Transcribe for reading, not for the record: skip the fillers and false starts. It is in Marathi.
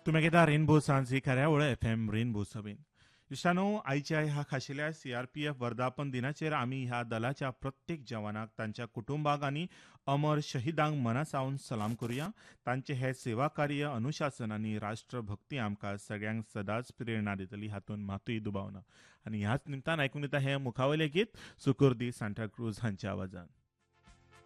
तुम्ही घेता रेनबो सांजी कार्यावळ FM रेनबो सबेन. इश्टानो, आयच्या ह्या खाशेल्या CRPF वर्धापन दिनाचेर आमी ह्या दलाच्या प्रत्येक जवानाक, तांच्या कुटुंबाक आनी अमर शहीदांक मनासावन सलाम करूया. तांचे हे सेवा कार्य, अनुशासन आनी राष्ट्रभक्ती आमकां सगळ्यांक सदांच प्रेरणा दितली, हातून मातूय दुबाव ना. आनी ह्याच निमतान आयकून येता हे मुखावयले गीत सुकुर्दी सांताक्रूज हांच्या आवाजान.